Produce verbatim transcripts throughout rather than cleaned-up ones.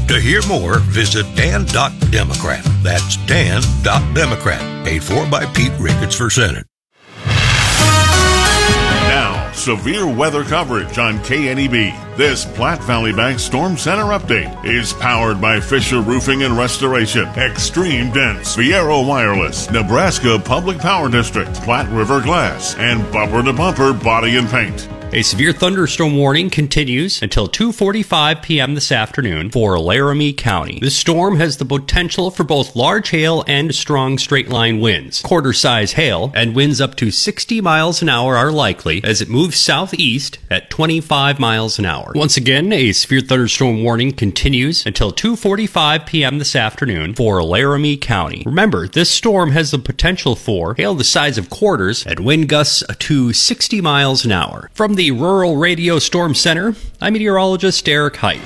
To hear more, visit dan dot democrat. That's dan dot democrat. Paid for by Pete Ricketts for Senate. Now, severe weather coverage on K N E B. This Platte Valley Bank Storm Center update is powered by Fisher Roofing and Restoration, Extreme Dense, Viero Wireless, Nebraska Public Power District, Platte River Glass, and Bumper to Bumper Body and Paint. A severe thunderstorm warning continues until two forty-five p.m. this afternoon for Laramie County. This storm has the potential for both large hail and strong straight-line winds. Quarter-size hail and winds up to sixty miles an hour are likely as it moves southeast at twenty-five miles an hour. Once again, a severe thunderstorm warning continues until two forty-five p.m. this afternoon for Laramie County. Remember, this storm has the potential for hail the size of quarters and wind gusts to sixty miles an hour. From the Rural Radio Storm Center, I'm meteorologist Eric Height.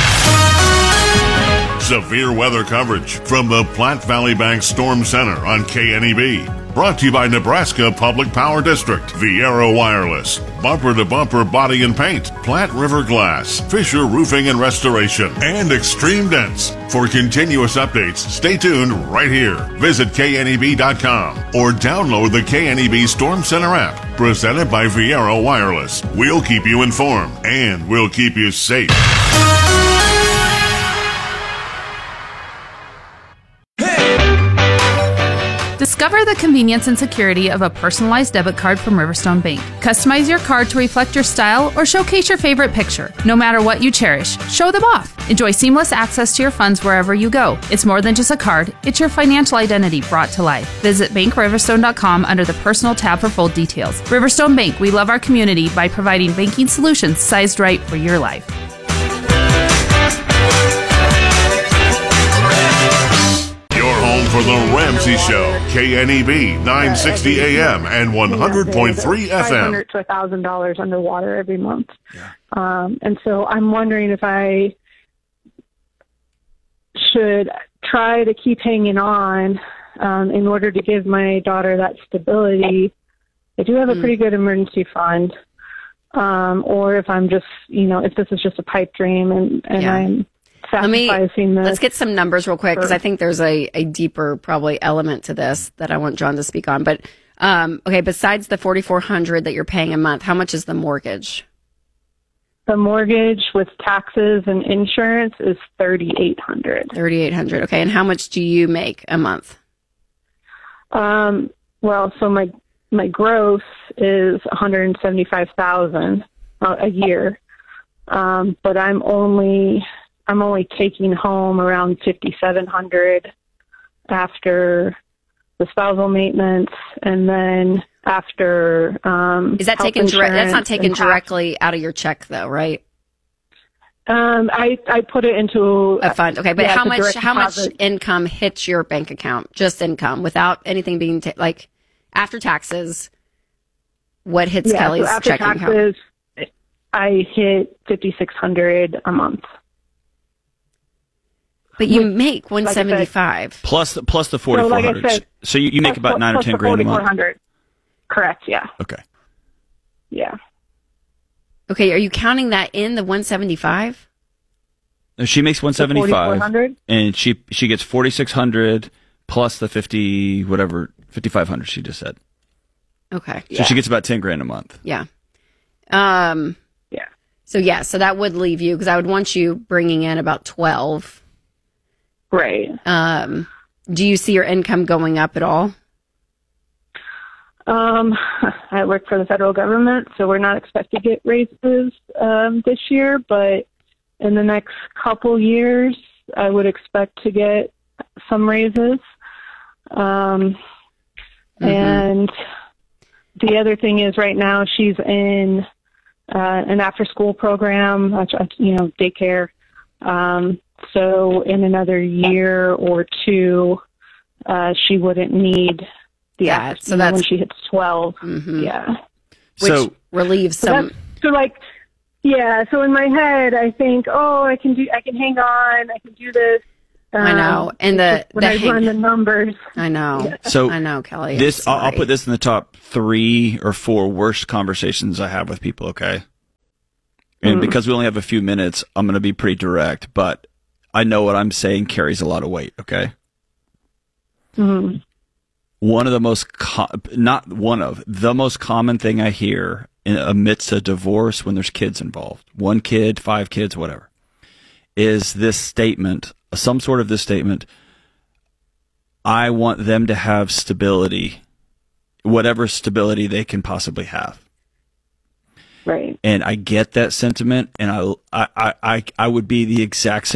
Severe weather coverage from the Platte Valley Bank Storm Center on K N E B. Brought to you by Nebraska Public Power District, Viero Wireless, Bumper to Bumper Body and Paint, Platte River Glass, Fisher Roofing and Restoration, and Extreme Dense. For continuous updates, stay tuned right here. Visit K N E B dot com or download the K N E B Storm Center app, presented by Viero Wireless. We'll keep you informed and we'll keep you safe. Discover the convenience and security of a personalized debit card from Riverstone Bank. Customize your card to reflect your style or showcase your favorite picture. No matter what you cherish, show them off. Enjoy seamless access to your funds wherever you go. It's more than just a card, it's your financial identity brought to life. Visit bank riverstone dot com under the Personal tab for full details. Riverstone Bank, we love our community by providing banking solutions sized right for your life. For the Ramsey Show, K N E B, nine sixty A M and one hundred point three F M. five hundred to one thousand dollars underwater every month. Yeah. Um, and so I'm wondering if I should try to keep hanging on um, in order to give my daughter that stability. I do have a mm. pretty good emergency fund. Um, or if I'm just, you know, if this is just a pipe dream and, and yeah. I'm Let me, let's get some numbers real quick because I think there's a, a deeper probably element to this that I want John to speak on. But, um, okay, besides the forty-four hundred dollars that you're paying a month, how much is the mortgage? The mortgage with taxes and insurance is thirty-eight hundred dollars. thirty-eight hundred dollars. Okay, and how much do you make a month? Um, well, so my my gross is one hundred seventy-five thousand dollars a year, um, but I'm only... I'm only taking home around fifty-seven hundred dollars after the spousal maintenance, and then after um, is that taken direct? That's not taken directly out of your check, though, right? Um, I I put it into a fund. Okay, but yeah, how much how deposit. much income hits your bank account? Just income, without anything being ta- like after taxes. What hits yeah, Kelly's so after checking taxes, account? I hit fifty-six hundred dollars a month. But you make one seventy-five like plus the plus the forty-four hundred. So, like so you, you make about nine or ten grand a month. Correct. Yeah. Okay. Yeah. Okay. Are you counting that in the one seventy-five? No, she makes one seventy-five, and she she gets forty-six hundred plus the fifty whatever fifty-five hundred she just said. Okay. So yeah. She gets about ten grand a month. Yeah. Um. Yeah. So yeah. So that would leave you because I would want you bringing in about twelve. Right. Um, do you see your income going up at all? Um, I work for the federal government, so we're not expected to get raises um, this year, but in the next couple years, I would expect to get some raises. Um, mm-hmm. And the other thing is right now she's in uh, an after-school program, you know, daycare. Um, so in another year or two, uh, she wouldn't need the yeah, after, so that's when she hits twelve. Mm-hmm. Yeah. Which so relieves so some. So like, yeah. So in my head, I think, oh, I can do, I can hang on, I can do this. Um, I know, and the when the I hang- run the numbers. I know. Yeah. So I know, Kelly. This I'll, I'll put this in the top three or four worst conversations I have with people. Okay. And mm. because we only have a few minutes, I'm going to be pretty direct, but I know what I'm saying carries a lot of weight, okay? Mm-hmm. One of the most, co- not one of, the most common thing I hear in amidst a divorce when there's kids involved, one kid, five kids, whatever, is this statement, some sort of this statement, I want them to have stability, whatever stability they can possibly have. Right. And I get that sentiment, and I, I, I, I would be the exact same.